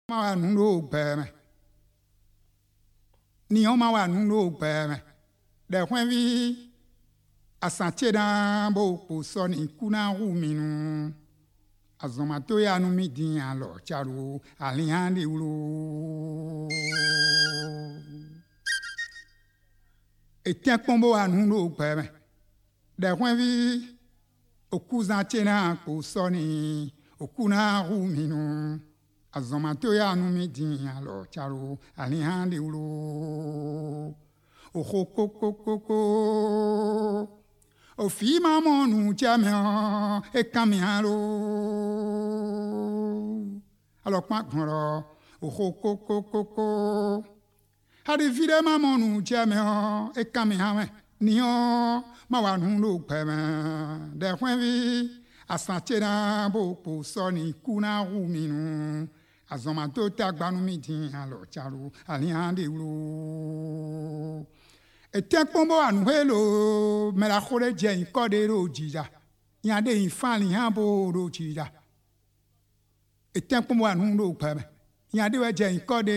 ma wa nu lo gbeme ni o ma wa nu lo gbeme de hwen vi asantie dan bo po so ni kuna ru minu azoma to ya nu mi din alo charu alian de ulo etien pombo wa nu lo gbeme de hwen vi okuzan chena po so ni okuna ru minu azoma to ya nu mi din alo charu alian de ulo okokokokoko o fi maman nous jamais et camialo alors quoi grand o kokokokoko hadi vide maman nous jamais et camiame nio ma wa nous lo peme de point vi asante na bo po so ni kuna ruminu azoma to tagba nu mi din alors charu alian de ulo etien pombo anu helo me la khore je ko de ro jija yan de infan yan bo ro jija etien pombo anu lo pa me yan de we je ko de